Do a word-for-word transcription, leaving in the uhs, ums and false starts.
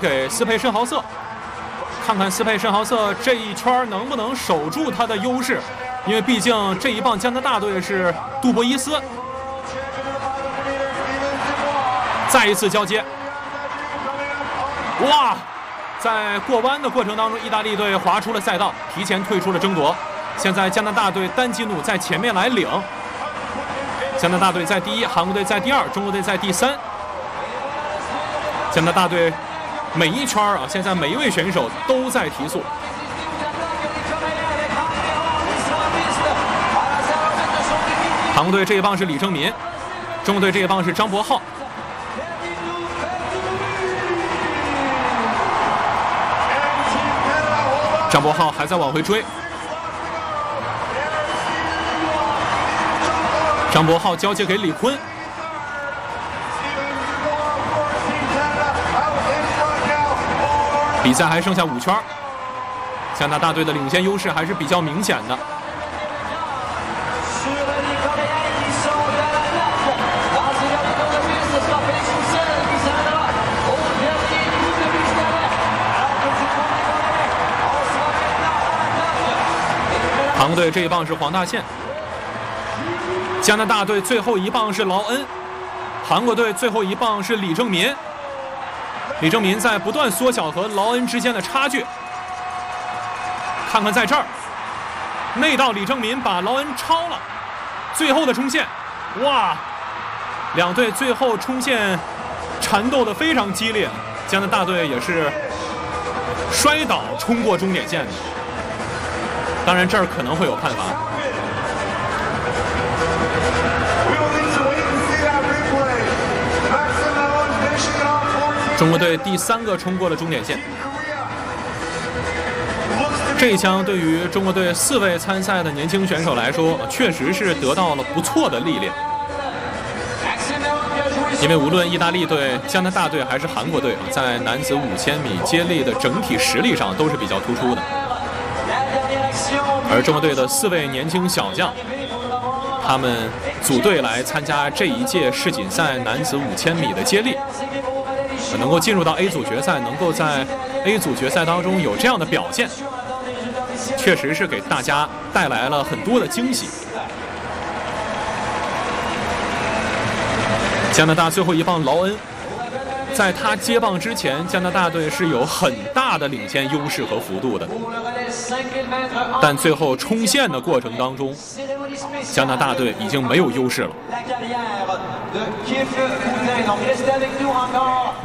给斯佩申豪瑟，看看斯佩申豪瑟这一圈能不能守住他的优势，因为毕竟这一棒加拿大队是杜博伊斯。再一次交接，哇！在过弯的过程当中，意大利队滑出了赛道，提前退出了争夺。现在加拿大队丹吉努在前面来领，加拿大队在第一，韩国队在第二，中国队在第三。加拿大队每一圈啊，现在每一位选手都在提速。韩国队这一棒是李正民，中国队这一棒是张博浩。张博浩还在往回追，张博浩交接给李坤，比赛还剩下五圈，加拿大队的领先优势还是比较明显的。韩国队这一棒是黄大宪，加拿大队最后一棒是劳恩，韩国队最后一棒是李正民。李正民在不断缩小和劳恩之间的差距。看看在这儿，内道李正民把劳恩超了，最后的冲线，哇！两队最后冲线缠斗的非常激烈，加拿大队也是摔倒冲过终点线的。当然，这儿可能会有判罚。中国队第三个冲过了终点线，这一枪对于中国队四位参赛的年轻选手来说，确实是得到了不错的历练。因为无论意大利队、加拿大队还是韩国队，在男子五千米接力的整体实力上都是比较突出的。而中国队的四位年轻小将，他们组队来参加这一届世锦赛男子五千米的接力，能够进入到 A 组决赛，能够在 A 组决赛当中有这样的表现，确实是给大家带来了很多的惊喜。加拿大最后一棒劳恩，在他接棒之前，加拿大队是有很大的领先优势和幅度的，但最后冲线的过程当中，加拿大队已经没有优势了。